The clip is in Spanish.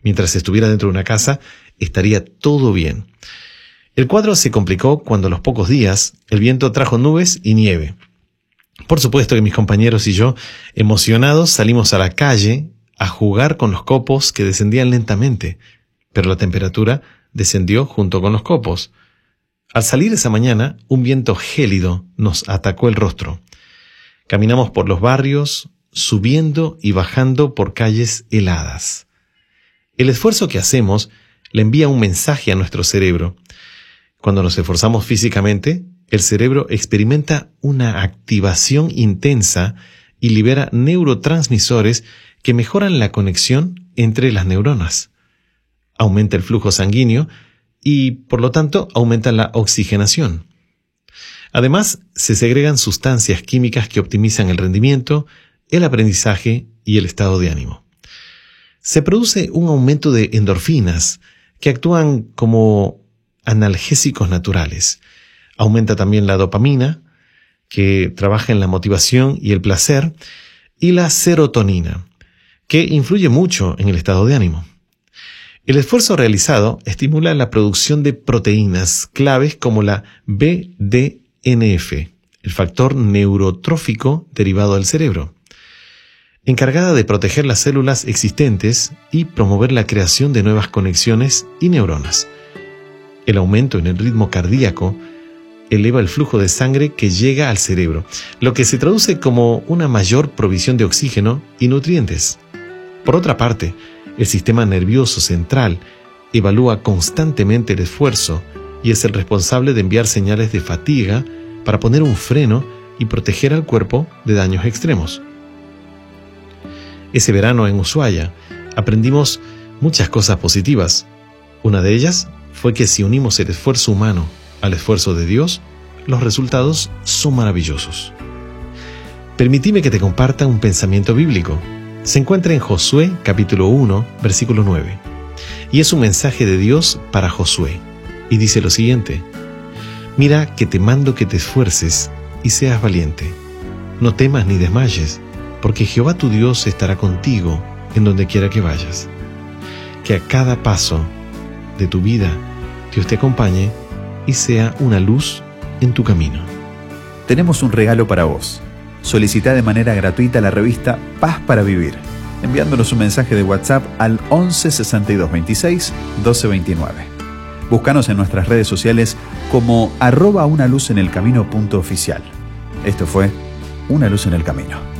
Mientras estuviera dentro de una casa, estaría todo bien. El cuadro se complicó cuando a los pocos días el viento trajo nubes y nieve. Por supuesto que mis compañeros y yo, emocionados, salimos a la calle a jugar con los copos que descendían lentamente, pero la temperatura descendió junto con los copos. Al salir esa mañana, un viento gélido nos atacó el rostro. Caminamos por los barrios, subiendo y bajando por calles heladas. El esfuerzo que hacemos le envía un mensaje a nuestro cerebro. Cuando nos esforzamos físicamente, el cerebro experimenta una activación intensa y libera neurotransmisores que mejoran la conexión entre las neuronas. Aumenta el flujo sanguíneo y, por lo tanto, aumenta la oxigenación. Además, se segregan sustancias químicas que optimizan el rendimiento, el aprendizaje y el estado de ánimo. Se produce un aumento de endorfinas que actúan como analgésicos naturales. Aumenta también la dopamina, que trabaja en la motivación y el placer, y la serotonina, que influye mucho en el estado de ánimo. El esfuerzo realizado estimula la producción de proteínas claves como la BDNF, el factor neurotrófico derivado del cerebro, encargada de proteger las células existentes y promover la creación de nuevas conexiones y neuronas. El aumento en el ritmo cardíaco eleva el flujo de sangre que llega al cerebro, lo que se traduce como una mayor provisión de oxígeno y nutrientes. Por otra parte, el sistema nervioso central evalúa constantemente el esfuerzo y es el responsable de enviar señales de fatiga para poner un freno y proteger al cuerpo de daños extremos. Ese verano en Ushuaia aprendimos muchas cosas positivas. Una de ellas fue que si unimos el esfuerzo humano al esfuerzo de Dios, los resultados son maravillosos. Permitime que te comparta un pensamiento bíblico. Se encuentra en Josué capítulo 1, versículo 9. Y es un mensaje de Dios para Josué. Y dice lo siguiente: Mira que te mando que te esfuerces y seas valiente. No temas ni desmayes, porque Jehová tu Dios estará contigo en donde quiera que vayas. Que a cada paso de tu vida Dios te acompañe y sea una luz en tu camino. Tenemos un regalo para vos. Solicita de manera gratuita la revista Paz para Vivir, enviándonos un mensaje de WhatsApp al 11 62 26 12 29. Búscanos en nuestras redes sociales como @unaluzenelcamino.oficial. Esto fue Una Luz en el Camino.